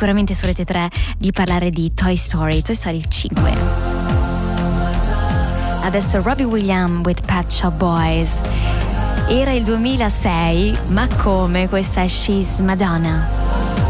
sicuramente su Rete 3 di parlare di Toy Story 5. Adesso Robbie Williams with Pet Shop Boys. Era il 2006, ma come, questa è She's Madonna.